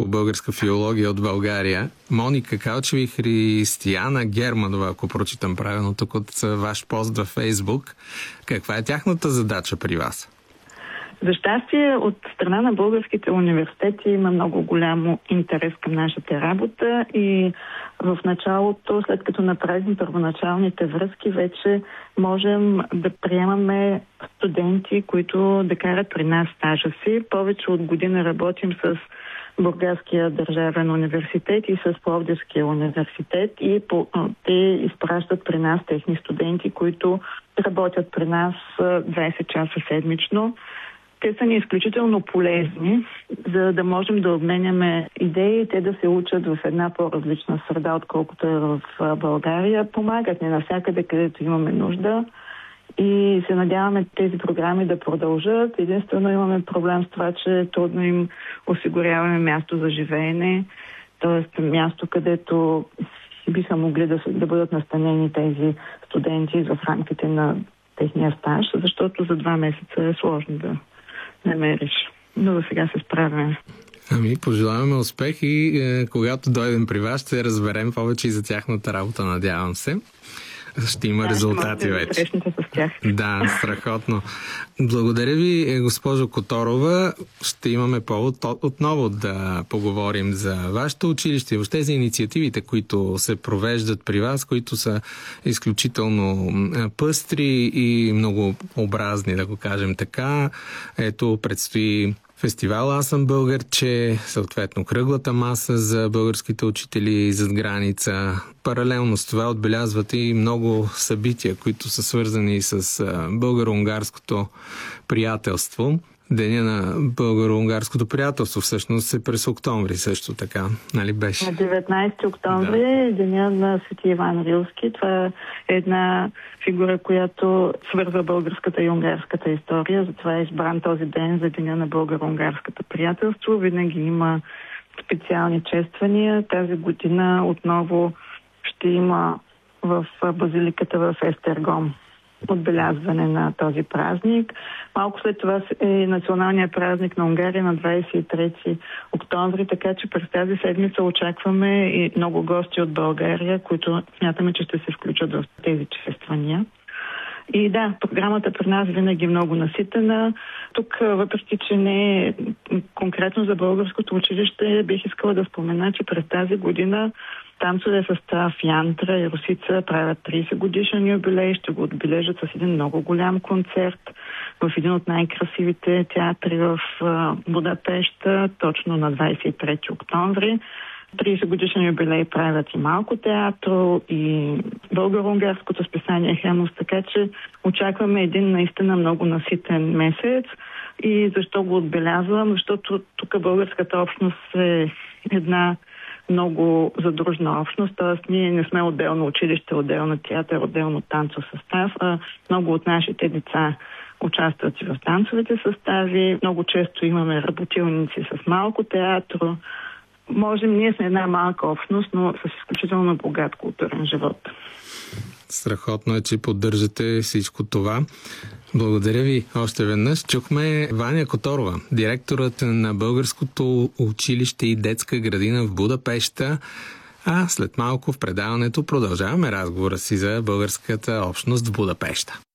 по българска филология от България, Моника Калчева и Християна Германова, ако прочитам правилно тук от ваш пост във Фейсбук. Каква е тяхната задача при вас? За щастие, от страна на българските университети има много голям интерес към нашата работа и в началото, след като направим първоначалните връзки, вече можем да приемаме студенти, които да карат при нас стажа си. Повече от година работим с Бургаския държавен университет и с Пловдивския университет и те изпращат при нас техни студенти, които работят при нас 20 часа седмично. Те са ни изключително полезни, за да можем да обменяме идеи и те да се учат в една по-различна среда, отколкото е в България. Помагат ни навсякъде, където имаме нужда и се надяваме тези програми да продължат. Единствено имаме проблем с това, че трудно им осигуряваме място за живеене, т.е. място, където биха могли да бъдат настанени тези студенти в рамките на техния стаж, защото за 2 месеца е сложно да намериш. Но за сега се справяме. Пожелаваме успех и когато дойдем при вас, ще разберем повече и за тяхната работа, надявам се. Ще има резултати вече. С тях. Да, страхотно. Благодаря ви, госпожо Которова. Ще имаме повод отново да поговорим за вашето училище и въобще за инициативите, които се провеждат при вас, които са изключително пъстри и многообразни, да го кажем така. Ето, предстои фестивал Аз съм българче, съответно кръглата маса за българските учители зад граница. Паралелно с това отбелязвате и много събития, които са свързани с българо-унгарското приятелство. Деня на българо-унгарското приятелство всъщност е през октомври също така, нали беше? На 19 октомври е деня на Свети Иван Рилски. Това е една фигура, която свързва българската и унгарската история. Затова е избран този ден за деня на българо-унгарското приятелство. Винаги има специални чествания. Тази година отново ще има в базиликата в Естергом отбелязване на този празник. Малко след това е националният празник на Унгария на 23 октомври, така че през тази седмица очакваме и много гости от България, които смятаме, че ще се включат в тези чествания. И да, програмата при нас винаги е много наситена. Тук, въпреки че не е конкретно за българското училище, бих искала да спомена, че през тази година танцовия състав Янтра и Русица правят 30 годишен юбилей, ще го отбележат с един много голям концерт в един от най-красивите театри в Будапеща, точно на 23 октомври. 30 годишен юбилей правят и Малко театро, и българо-унгарското списание Хемус, така че очакваме един наистина много наситен месец. И защо го отбелязвам? Защото тук българската общност е една много задружна общност, т.е. ние не сме отделно училище, отделно театър, отделно танцов състав, а много от нашите деца участват и в танцовите състави. Много често имаме работилници с Малко театро. Ние сме една малка общност, но с изключително богат културен живот. Страхотно е, че поддържате всичко това. Благодаря ви още веднъж. Чухме Ваня Которова, директорът на Българското училище и детска градина в Будапеща. А след малко в предаването продължаваме разговора си за българската общност в Будапеща.